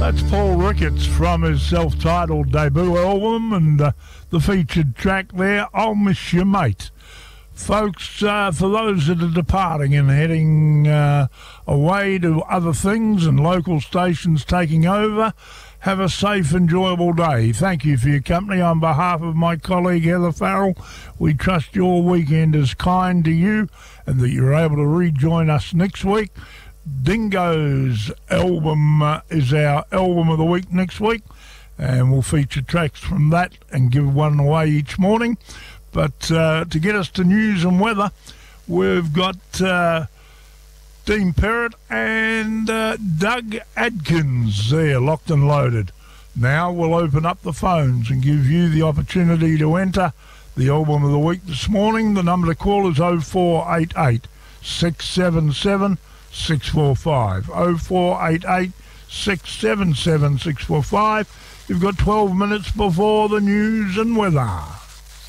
That's Paul Ricketts from his self-titled debut album, and the featured track there, I'll Miss You Mate. Folks, for those that are departing and heading away to other things and local stations taking over, have a safe, enjoyable day. Thank you for your company. On behalf of my colleague Heather Farrell, we trust your weekend is kind to you and that you're able to rejoin us next week. Dingo's album is our album of the week next week, and we'll feature tracks from that and give one away each morning. But to get us to news and weather, we've got Dean Perrott and Doug Adkins there, locked and loaded. Now we'll open up the phones and give you the opportunity to enter the album of the week this morning. The number to call is 0488 677 645. 0488 677 645. You've got 12 minutes before the news and weather.